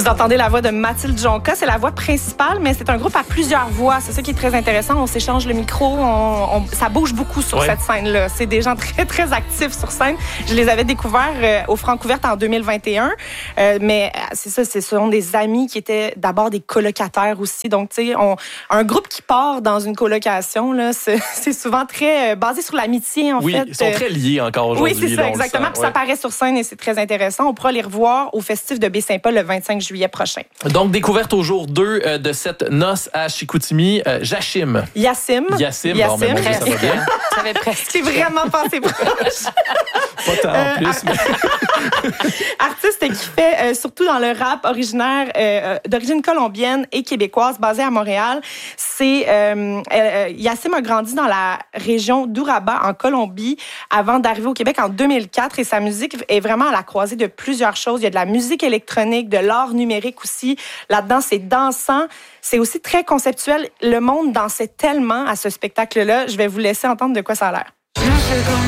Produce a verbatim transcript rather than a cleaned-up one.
Vous entendez la voix de Mathilde Jonca, c'est la voix principale, mais c'est un groupe à plusieurs voix. C'est ça qui est très intéressant. On s'échange le micro, on, on, ça bouge beaucoup sur ouais. cette scène-là. C'est des gens très, très actifs sur scène. Je les avais découverts euh, au Francouverte en deux mille vingt et un, euh, mais c'est ça, ce sont des amis qui étaient d'abord des colocataires aussi. Donc, tu sais, un groupe qui part dans une colocation, là, c'est, c'est souvent très euh, basé sur l'amitié, en oui, fait. Oui, ils sont très liés encore aujourd'hui. Oui, c'est ça, exactement. Puis ouais. ça paraît sur scène et c'est très intéressant. On pourra les revoir au Festif de Baie-Saint-Paul le vingt-cinq juillet prochain. Donc, découverte au jour deux euh, de cette noce à Chicoutimi, euh, Jachim. Yassim. Yassim. Yassim. Bon, mais mon Dieu, ça va bien. Ça va presque. C'est vraiment passé proche. Pas tant en plus, mais... Artiste qui fait euh, surtout dans le rap originaire euh, d'origine colombienne et québécoise, basé à Montréal. C'est euh, euh, Yassim a grandi dans la région d'Uraba en Colombie avant d'arriver au Québec en deux mille quatre et sa musique est vraiment à la croisée de plusieurs choses. Il y a de la musique électronique, de l'art numérique aussi. Là-dedans, c'est dansant. C'est aussi très conceptuel. Le monde dansait tellement à ce spectacle-là. Je vais vous laisser entendre de quoi ça a l'air.